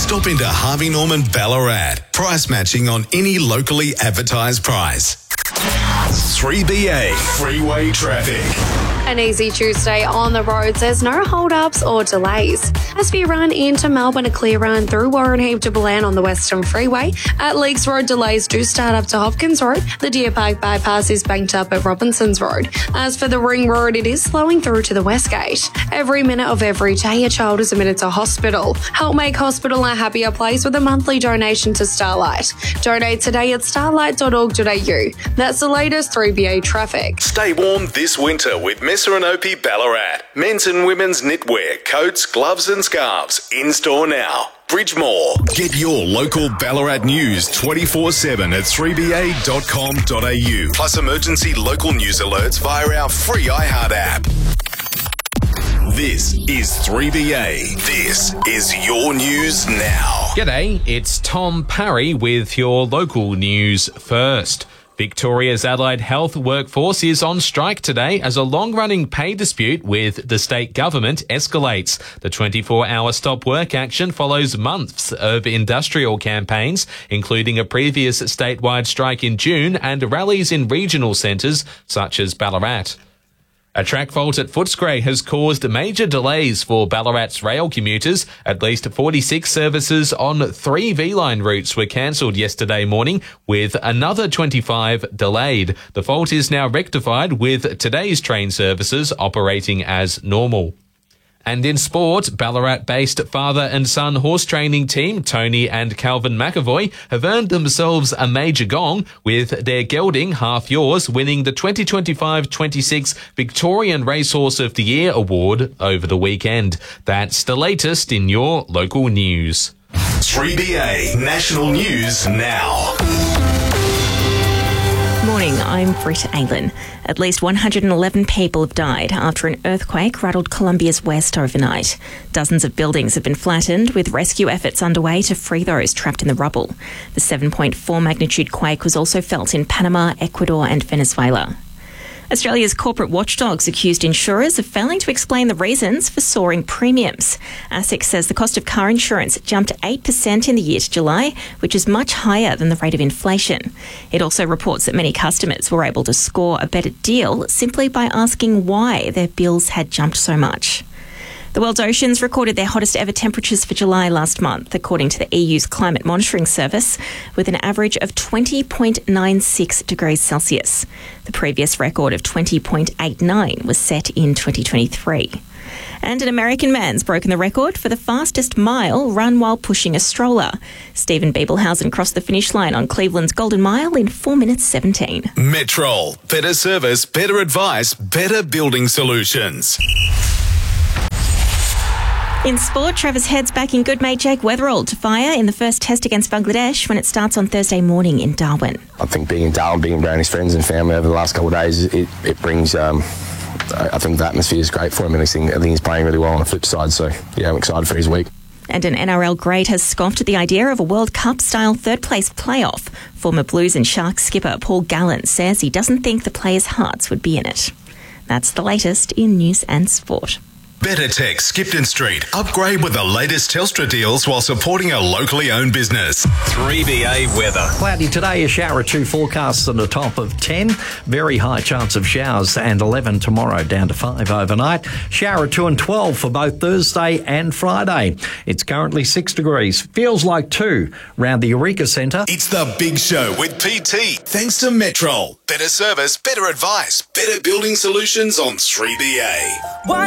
Stop into Harvey Norman Ballarat. Price matching on any locally advertised price. 3BA Freeway Traffic. An easy Tuesday on the roads. There's no hold-ups or delays. As we run into Melbourne, a clear run through Warrenheip to Belen on the Western Freeway. At Leaks Road, delays do start up to Hopkins Road. The Deer Park bypass is banked up at Robinsons Road. As for the Ring Road, it is slowing through to the West Gate. Every minute of every day, a child is admitted to hospital. Help make hospital a happier place with a monthly donation to Starlight. Donate today at starlight.org.au. That's the latest 3BA traffic. Stay warm this winter with Messer & Opie Ballarat. Men's and women's knitwear, coats, gloves and scarves. In store now. Bridgemore. Get your local Ballarat news 24/7 at 3ba.com.au. Plus emergency local news alerts via our free iHeart app. This is 3BA. This is your news now. G'day, it's Tom Parry with your local news first. Victoria's allied health workforce is on strike today as a long-running pay dispute with the state government escalates. The 24-hour stop work action follows months of industrial campaigns, including a previous statewide strike in June and rallies in regional centres such as Ballarat. A track fault at Footscray has caused major delays for Ballarat's rail commuters. At least 46 services on 3 V-Line routes were cancelled yesterday morning, with another 25 delayed. The fault is now rectified, with today's train services operating as normal. And in sport, Ballarat-based father and son horse training team Tony and Calvin McAvoy have earned themselves a major gong, with their gelding Half Yours winning the 2025-26 Victorian Racehorse of the Year award over the weekend. That's the latest in your local news. 3BA National News Now. Morning, I'm Britt Aylen. At least 111 people have died after an earthquake rattled Colombia's west overnight. Dozens of buildings have been flattened, with rescue efforts underway to free those trapped in the rubble. The 7.4 magnitude quake was also felt in Panama, Ecuador and Venezuela. Australia's corporate watchdogs accused insurers of failing to explain the reasons for soaring premiums. ASIC says the cost of car insurance jumped 8% in the year to July, which is much higher than the rate of inflation. It also reports that many customers were able to score a better deal simply by asking why their bills had jumped so much. The world's oceans recorded their hottest ever temperatures for July last month, according to the EU's Climate Monitoring Service, with an average of 20.96 degrees Celsius. The previous record of 20.89 was set in 2023. And an American man's broken the record for the fastest mile run while pushing a stroller. Stephen Biebelhausen crossed the finish line on Cleveland's Golden Mile in 4 minutes 17. Metrol. Better service, better advice, better building solutions. In sport, Travis Head's backing good mate Jake Weatherall to fire in the first test against Bangladesh when it starts on Thursday morning in Darwin. I think being in Darwin, being around his friends and family over the last couple of days, it brings, I think the atmosphere is great for him, and I think he's playing really well on the flip side, so yeah, I'm excited for his week. And an NRL great has scoffed at the idea of a World Cup-style third-place playoff. Former Blues and Sharks skipper Paul Gallen says he doesn't think the players' hearts would be in it. That's the latest in news and sport. Better Tech Skipton Street. Upgrade with the latest Telstra deals while supporting a locally owned business. 3BA weather. Cloudy today, a shower or two forecasts at a top of 10. Very high chance of showers, and 11 tomorrow, down to 5 overnight. Shower 2 and 12 for both Thursday and Friday. It's currently 6 degrees. Feels like 2 round the Eureka Centre. It's the Big Show with PT. Thanks to Metrol. Better service, better advice, better building solutions on 3BA.